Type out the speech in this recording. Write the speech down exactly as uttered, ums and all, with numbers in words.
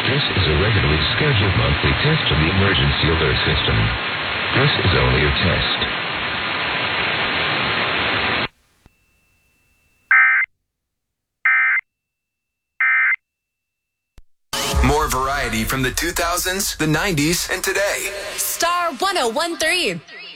This is a regularly scheduled monthly test of the emergency alert system. This is only a test. More variety from the two thousands, the nineties, and today. Star one oh one three.